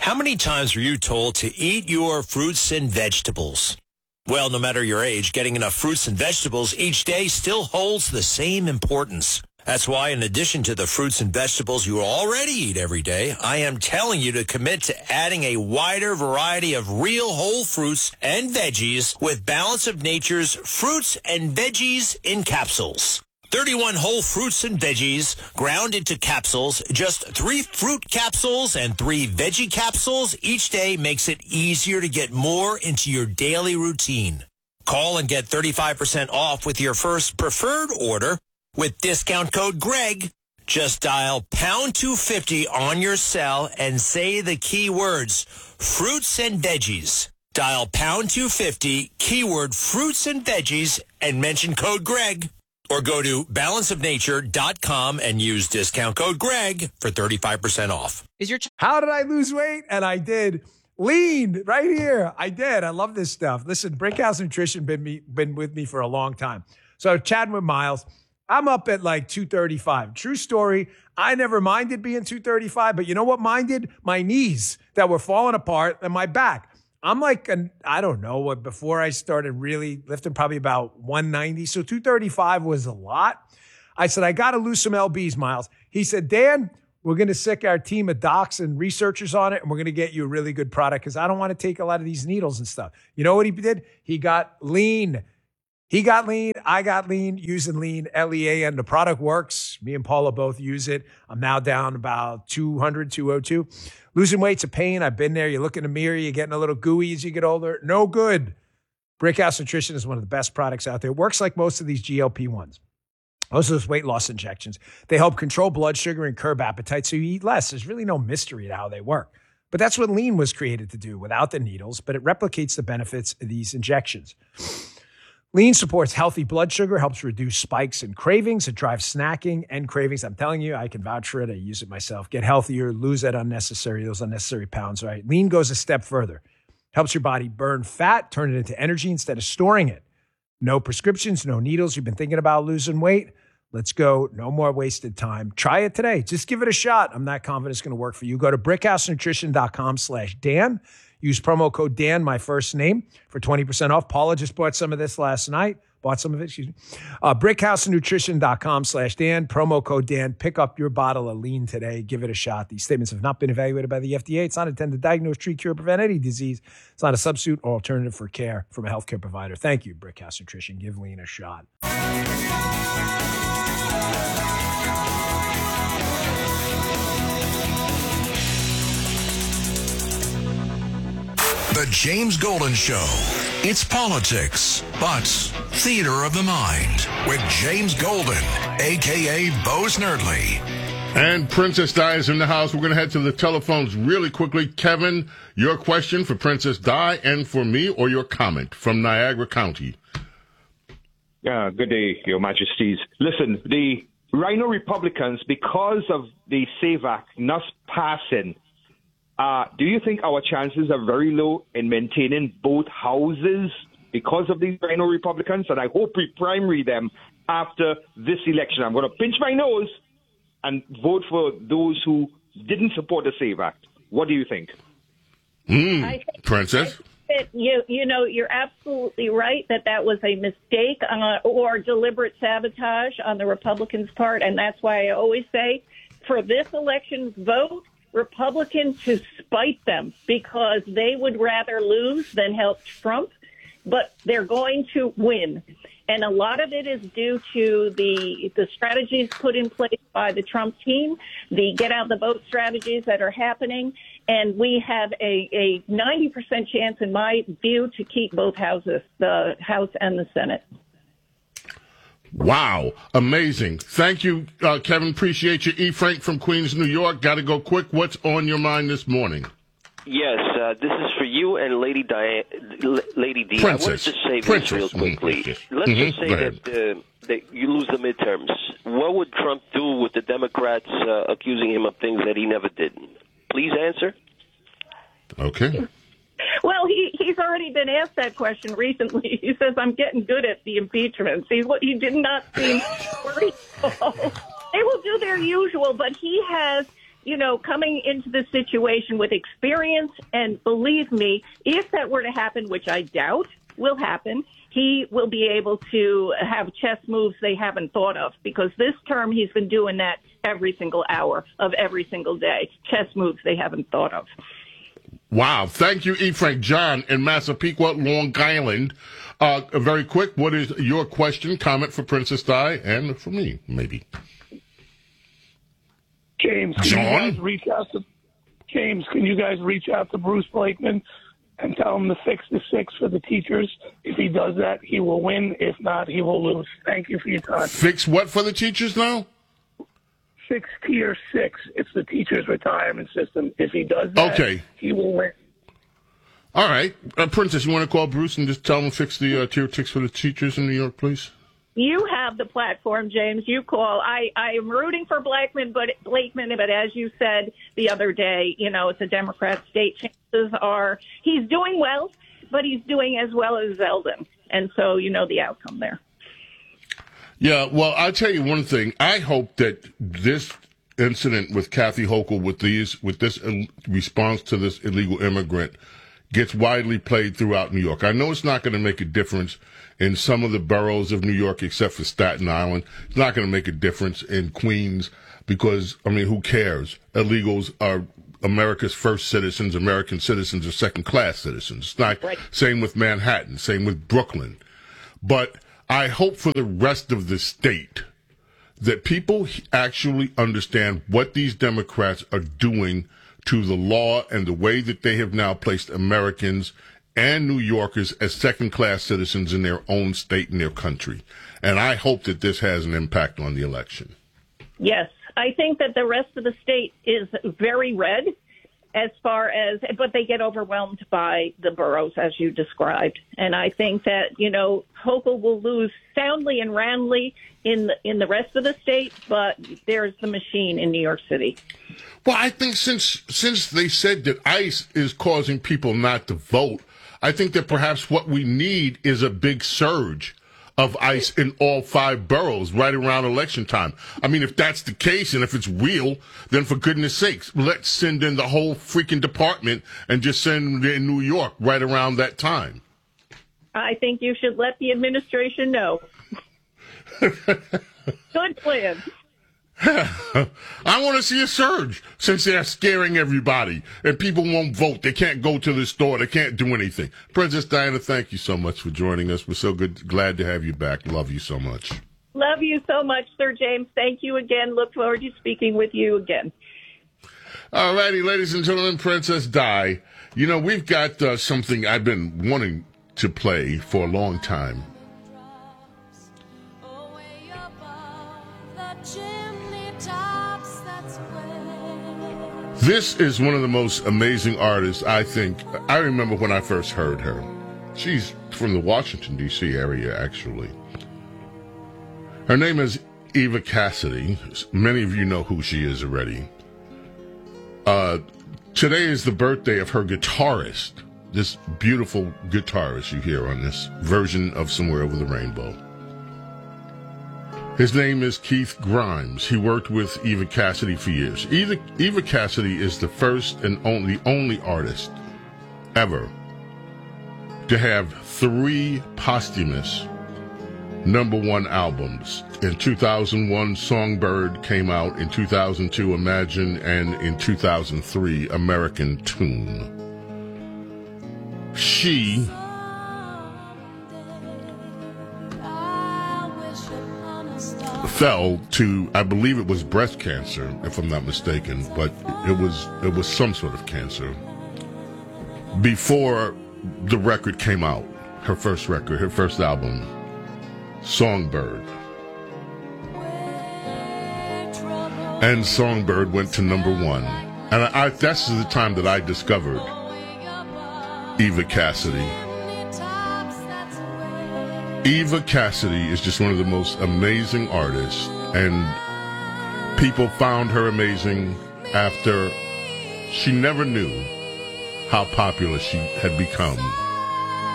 How many times were you told to eat your fruits and vegetables? Well, no matter your age, getting enough fruits and vegetables each day still holds the same importance. That's why, in addition to the fruits and vegetables you already eat every day, I am telling you to commit to adding a wider variety of real whole fruits and veggies with Balance of Nature's Fruits and Veggies in Capsules. 31 whole fruits and veggies ground into capsules. Just 3 fruit capsules and 3 veggie capsules each day makes it easier to get more into your daily routine. Call and get 35% off with your first preferred order with discount code Greg. Just dial pound 250 on your cell and say the key words, fruits and veggies. Dial pound 250, keyword fruits and veggies, and mention code Greg. Or go to balanceofnature.com and use discount code Greg for 35% off. How did I lose weight? And I did. Lean right here. I did. I love this stuff. Listen, Brickhouse Nutrition been with me for a long time. So chatting with Miles, I'm up at like 235. True story. I never minded being 235, but you know what minded? My knees that were falling apart and my back. I'm like, I don't know, before I started really lifting, probably about 190. So 235 was a lot. I said, I got to lose some LBs, Miles. He said, Dan, we're going to sick our team of docs and researchers on it, and we're going to get you a really good product because I don't want to take a lot of these needles and stuff. You know what he did? He got lean. He got lean. I got lean using lean, LEAN. The product works. Me and Paula both use it. I'm now down about 200, 202. Losing weight's a pain. I've been there. You look in the mirror, you're getting a little gooey as you get older. No good. Brickhouse Nutrition is one of the best products out there. It works like most of these GLP-1s. Most of those weight loss injections. They help control blood sugar and curb appetite so you eat less. There's really no mystery to how they work. But that's what lean was created to do without the needles, but it replicates the benefits of these injections. Lean supports healthy blood sugar, helps reduce spikes and cravings. It drives snacking and cravings. I'm telling you, I can vouch for it. I use it myself. Get healthier, lose those unnecessary pounds, right? Lean goes a step further. Helps your body burn fat, turn it into energy instead of storing it. No prescriptions, no needles. You've been thinking about losing weight? Let's go. No more wasted time. Try it today. Just give it a shot. I'm not confident it's going to work for you. Go to brickhousenutrition.com/Dan. Use promo code Dan, my first name, for 20% off. Paula just bought some of this last night. Brickhousenutrition.com/Dan. Promo code Dan. Pick up your bottle of lean today. Give it a shot. These statements have not been evaluated by the FDA. It's not intended to diagnose, treat, cure, or prevent any disease. It's not a substitute or alternative for care from a healthcare provider. Thank you, Brickhouse Nutrition. Give lean a shot. The James Golden Show. It's politics, but theater of the mind with James Golden, a.k.a. Bo Snerdley. And Princess Di is in the house. We're going to head to the telephones really quickly. Kevin, your question for Princess Di and for me, or your comment from Niagara County. Good day, Your Majesties. Listen, the Rhino Republicans, because of the SAVE Act not passing, do you think our chances are very low in maintaining both houses because of these Rhino Republicans? And I hope we primary them after this election. I'm going to pinch my nose and vote for those who didn't support the SAVE Act. What do you think? Princess? You know, you're absolutely right that was a mistake or deliberate sabotage on the Republicans' part. And that's why I always say, for this election, vote Republicans to spite them, because they would rather lose than help Trump, but they're going to win. And a lot of it is due to the strategies put in place by the Trump team, the get out the vote strategies that are happening. And we have a 90% chance, in my view, to keep both houses, the House and the Senate. Wow. Amazing. Thank you, Kevin. Appreciate you. E. Frank from Queens, New York. Got to go quick. What's on your mind this morning? Yes, this is for you and Lady Di. Princess. I wanted to say this real quickly. Let's just say that you lose the midterms. What would Trump do with the Democrats accusing him of things that he never did? Please answer. Okay. Well, he's already been asked that question recently. He says, I'm getting good at the impeachments. He did not seem worried at all. They will do their usual, but he has coming into this situation with experience, and believe me, if that were to happen, which I doubt will happen, he will be able to have chess moves they haven't thought of, because this term he's been doing that every single hour of every single day, chess moves they haven't thought of. Wow. Thank you, E. Frank. John in Massapequa, Long Island. Very quick, what is your question, comment for Princess Di, and for me, maybe? James, can you guys reach out to Bruce Blakeman and tell him to fix the 6 for the teachers? If he does that, he will win. If not, he will lose. Thank you for your time. Fix what for the teachers now? Fix Tier 6. It's the teachers' retirement system. If he does that, he will win. All right. Princess, you want to call Bruce and just tell him to fix the Tier 6 for the teachers in New York, please? You have the platform, James. You call. I am rooting for Blakeman, but as you said the other day, it's a Democrat state. Chances are he's doing well, but he's doing as well as Zeldin. And so the outcome there. Yeah, well, I'll tell you one thing. I hope that this incident with Kathy Hochul, with this response to this illegal immigrant, gets widely played throughout New York. I know it's not going to make a difference in some of the boroughs of New York, except for Staten Island. It's not going to make a difference in Queens because, who cares? Illegals are America's first citizens. American citizens are second-class citizens. It's not same with Manhattan, same with Brooklyn. But I hope for the rest of the state that people actually understand what these Democrats are doing to the law and the way that they have now placed Americans and New Yorkers as second-class citizens in their own state and their country. And I hope that this has an impact on the election. Yes, I think that the rest of the state is very red but they get overwhelmed by the boroughs, as you described. And I think that, Hochul will lose soundly and roundly in the rest of the state, but there's the machine in New York City. Well, I think since they said that ICE is causing people not to vote, I think that perhaps what we need is a big surge of ICE in all 5 boroughs right around election time. If that's the case and if it's real, then for goodness sakes, let's send in the whole freaking department and just send them in New York right around that time. I think you should let the administration know. Good plan. I want to see a surge since they're scaring everybody and people won't vote. They can't go to the store. They can't do anything. Princess Diana, thank you so much for joining us. We're so glad to have you back. Love you so much. Love you so much, Sir James. Thank you again. Look forward to speaking with you again. All righty, ladies and gentlemen, Princess Di. We've got something I've been wanting to play for a long time. This is one of the most amazing artists, I think. I remember when I first heard her. She's from the Washington, D.C. area, actually. Her name is Eva Cassidy. Many of you know who she is already. Today is the birthday of her guitarist, this beautiful guitarist you hear on this version of Somewhere Over the Rainbow. His name is Keith Grimes. He worked with Eva Cassidy for years. Eva Cassidy is the first and only artist ever to have 3 posthumous #1 albums. In 2001, Songbird came out. In 2002, Imagine, and in 2003, American Tune. She fell to, I believe it was breast cancer, if I'm not mistaken, but it was some sort of cancer before the record came out. Her first record, her first album, Songbird. And Songbird went to #1. And that's the time that I discovered Eva Cassidy. Eva Cassidy is just one of the most amazing artists, and people found her amazing after she never knew how popular she had become.